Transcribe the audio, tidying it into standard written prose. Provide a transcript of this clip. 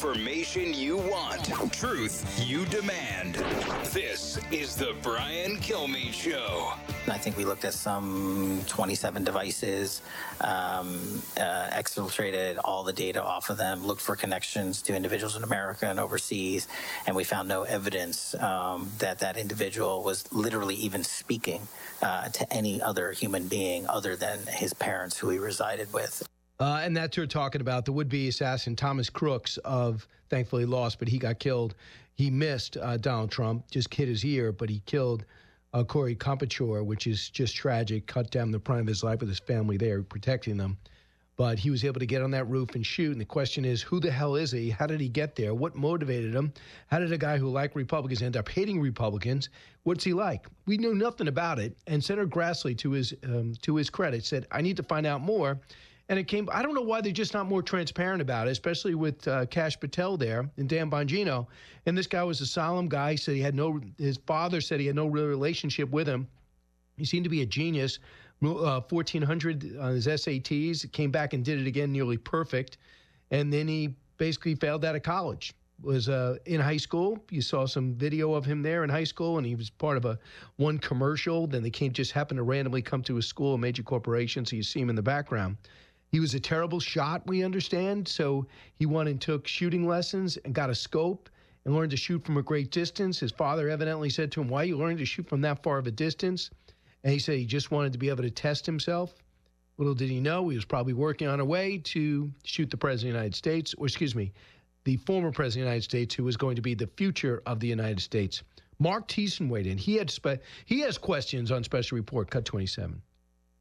Information you want. Truth you demand. This is the Brian Kilmeade Show. I think we looked at some 27 devices, exfiltrated all the data off of them, looked for connections to individuals in America and overseas, and we found no evidence that individual was literally even speaking to any other human being other than his parents who he resided with. And that's who we're talking about, the would-be assassin Thomas Crooks thankfully lost, but he got killed. He missed Donald Trump, just hit his ear, but he killed Corey Compachor, which is just tragic, cut down the prime of his life with his family there, protecting them. But he was able to get on that roof and shoot. And the question is, who the hell is he? How did he get there? What motivated him? How did a guy who liked Republicans end up hating Republicans? What's he like? We knew nothing about it. And Senator Grassley, to his credit, said, I need to find out more. And it came, I don't know why they're just not more transparent about it, especially with Kash Patel there and Dan Bongino. And this guy was a solemn guy. He said his father said he had no real relationship with him. He seemed to be a genius. 1,400 on his SATs, came back and did it again, nearly perfect. And then he basically failed out of college. Was in high school. You saw some video of him there in high school, and he was part of one commercial. Then they just happened to randomly come to his school, a major corporation, so you see him in the background. He was a terrible shot, we understand, so he went and took shooting lessons and got a scope and learned to shoot from a great distance. His father evidently said to him, why are you learning to shoot from that far of a distance? And he said he just wanted to be able to test himself. Little did he know, he was probably working on a way to shoot the President of the United States, the former President of the United States, who was going to be the future of the United States. Mark Thiessen weighed in. He has questions on Special Report Cut 27.